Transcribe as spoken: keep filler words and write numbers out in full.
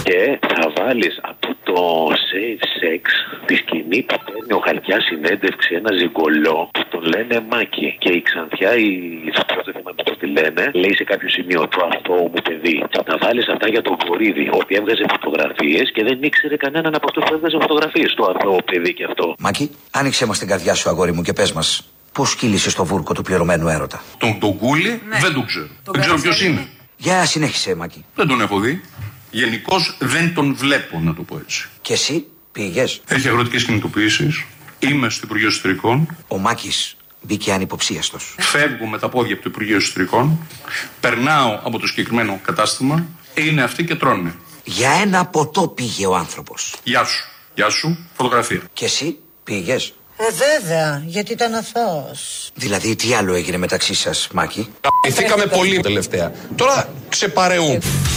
Και θα βάλεις από το Safe Sex τη σκηνή που παίρνει ο Χαλκιάς συνέντευξη ένα ζυγκολό που τον λένε Μάκη. Και η Ξανθιά, η πρώτη θέμα που τη λένε, λέει σε κάποιο σημείο το αθώο μου παιδί. Θα τα βάλεις αυτά για τον Βορύδη, ο οποίος έβγαζε φωτογραφίες και δεν ήξερε κανέναν από αυτούς που έβγαζε φωτογραφίες. Το αθώο παιδί και αυτό. Μάκη, άνοιξε μας την καρδιά σου, αγόρι μου, και πες μας. Πώς κύλησες το βούρκο του πληρωμένου έρωτα? Τον τον Κούλη ναι. Δεν τον ξέρω. Τον δεν ξέρω ποιος είναι. Για συνέχισε, Μάκη. Δεν τον έχω δει. Γενικώς δεν τον βλέπω, να το πω έτσι. Και εσύ πήγες? Έχει αγροτικές κινητοποιήσεις. Είμαι στο Υπουργείο Εσωτερικών. Ο Μάκης μπήκε ανυποψίαστος. Φεύγω με τα πόδια από το Υπουργείο Εσωτερικών. Περνάω από το συγκεκριμένο κατάστημα. Είναι αυτοί και τρώνε. Για ένα ποτό πήγε ο άνθρωπος. Γεια σου. Γεια σου. Φωτογραφία. Και εσύ πήγες? Ε, βέβαια, γιατί ήταν αθώος. Δηλαδή, τι άλλο έγινε μεταξύ σας, Μάκη? Ηθήκαμε πολύ τελευταία. Τώρα ξεπαρεούν.